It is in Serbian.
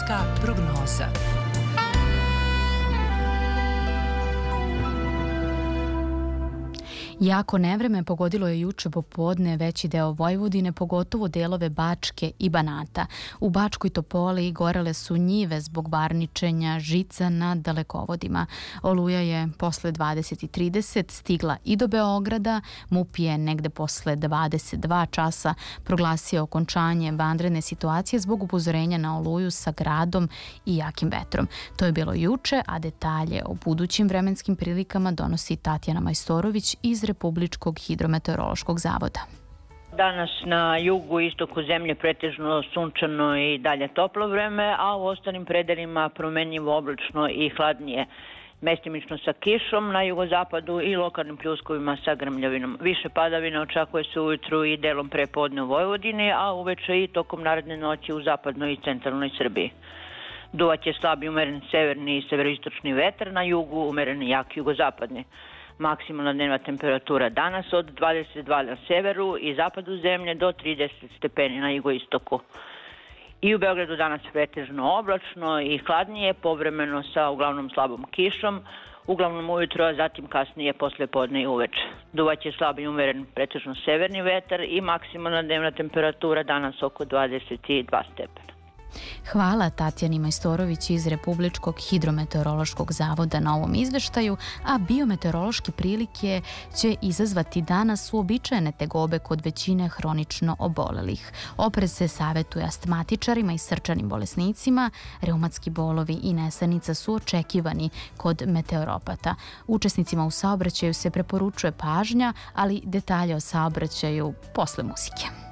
Vremenska prognoza. Jako nevreme pogodilo je juče popodne veći deo Vojvodine, pogotovo delove Bačke i Banata. U Bačkoj Topoli gorele su njive zbog varničenja žica na dalekovodima. Oluja je posle 20:30 stigla i do Beograda. MUP je negde posle 22 časa proglasio okončanje vanredne situacije zbog upozorenja na oluju sa gradom i jakim vetrom. To je bilo juče, a detalje o budućim vremenskim prilikama donosi Tatjana Majstorović iz Republičkog hidrometeorološkog zavoda. Danas na jugu i istoku zemlje pretežno sunčano i dalje toplo vreme, a u ostalim predelima promenljivo oblačno i hladnije. Mestimično sa kišom na jugozapadu i lokalnim pljuskovima sa grmljavinom. Više padavina očekuje se ujutru i delom prepodne u Vojvodini, a uveče i tokom naredne noći u zapadnoj i centralnoj Srbiji. Duvaće slab i umeren severni i severoistočni vetar, na jugu umeren i jak jugozapadni. Maksimalna dnevna temperatura danas od 22 na severu i zapadu zemlje do 30 stepeni na jugoistoku. I u Beogradu danas pretežno oblačno i hladnije, povremeno sa uglavnom slabom kišom, uglavnom ujutro, a zatim kasnije posle podne i uveče. Duvaće slab i umeren pretežno severni vetar i maksimalna dnevna temperatura danas oko 22 stepena. Hvala Tatjani Majstorović iz Republičkog hidrometeorološkog zavoda na ovom izveštaju, a biometeorološke prilike će izazvati danas uobičajene tegobe kod većine hronično obolelih. Oprez se savetuje astmatičarima i srčanim bolesnicima, reumatski bolovi i nesanica su očekivani kod meteoropata. Učesnicima u saobraćaju se preporučuje pažnja, ali detalje o saobraćaju posle muzike.